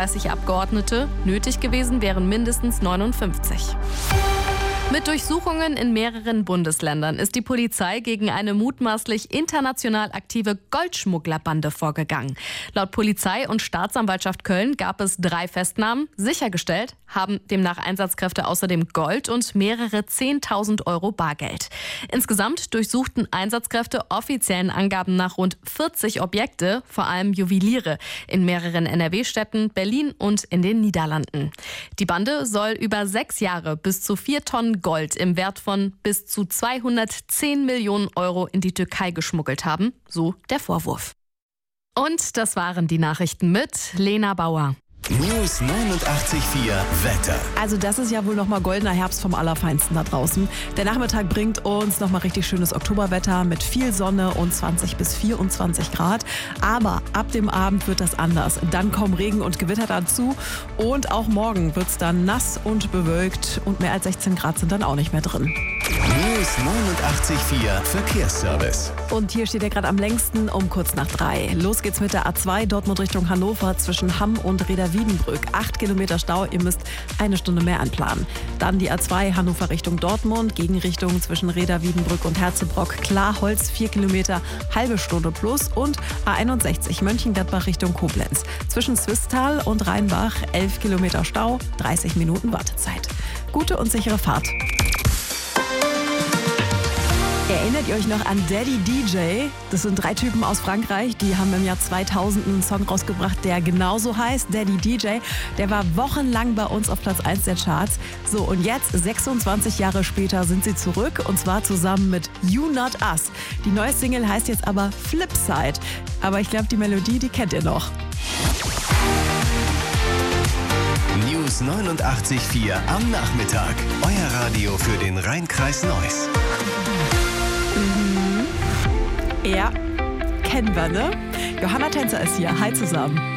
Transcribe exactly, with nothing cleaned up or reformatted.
sechsunddreißig Abgeordnete. Nötig gewesen wären mindestens neunundfünfzig. Mit Durchsuchungen in mehreren Bundesländern ist die Polizei gegen eine mutmaßlich international aktive Goldschmugglerbande vorgegangen. Laut Polizei und Staatsanwaltschaft Köln gab es drei Festnahmen. Sichergestellt haben demnach Einsatzkräfte außerdem Gold und mehrere zehntausend Euro Bargeld. Insgesamt durchsuchten Einsatzkräfte offiziellen Angaben nach rund vierzig Objekte, vor allem Juweliere, in mehreren N R W-Städten, Berlin und in den Niederlanden. Die Bande soll über sechs Jahre bis zu vier Tonnen Gold im Wert von bis zu zweihundertzehn Millionen Euro in die Türkei geschmuggelt haben, so der Vorwurf. Und das waren die Nachrichten mit Lena Bauer. News neunundachtzig Komma vier Wetter. Also das ist ja wohl nochmal goldener Herbst vom Allerfeinsten da draußen. Der Nachmittag bringt uns nochmal richtig schönes Oktoberwetter mit viel Sonne und zwanzig bis vierundzwanzig Grad. Aber ab dem Abend wird das anders. Dann kommen Regen und Gewitter dazu und auch morgen wird es dann nass und bewölkt und mehr als sechzehn Grad sind dann auch nicht mehr drin. News neunundachtzig Komma vier Verkehrsservice. Und hier steht er gerade am längsten um kurz nach drei. Los geht's mit der A zwei Dortmund Richtung Hannover zwischen Hamm und Reda-Wiedenbrück. Acht Kilometer Stau, ihr müsst eine Stunde mehr einplanen. Dann die A zwei Hannover Richtung Dortmund, Gegenrichtung zwischen Reda-Wiedenbrück und Herzebrock. Klarholz, vier Kilometer, halbe Stunde plus. Und A einundsechzig Mönchengladbach Richtung Koblenz. Zwischen Zwistal und Rheinbach, elf Kilometer Stau, dreißig Minuten Wartezeit. Gute und sichere Fahrt. Erinnert ihr euch noch an Daddy D J? Das sind drei Typen aus Frankreich, die haben im Jahr zweitausend einen Song rausgebracht, der genauso heißt, Daddy D J. Der war wochenlang bei uns auf Platz eins der Charts. So, und jetzt, sechsundzwanzig Jahre später, sind sie zurück und zwar zusammen mit You Not Us. Die neue Single heißt jetzt aber Flipside. Aber ich glaube, die Melodie, die kennt ihr noch. News neunundachtzig Komma vier am Nachmittag. Euer Radio für den Rhein-Kreis Neuss. Ja, kennen wir, ne? Johanna Tänzer ist hier. Hi zusammen.